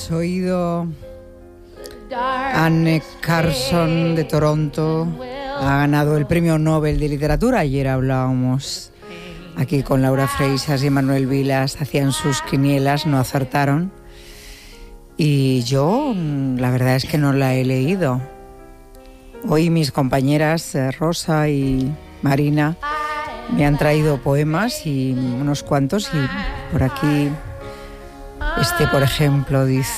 habéis oído, Anne Carson de Toronto ha ganado el Premio Nobel de Literatura. Ayer hablábamos aquí con Laura Freixas y Manuel Vilas, hacían sus quinielas, no acertaron. Y yo, la verdad es que no la he leído. Hoy mis compañeras Rosa y Marina me han traído poemas y unos cuantos, y por aquí por ejemplo, dice: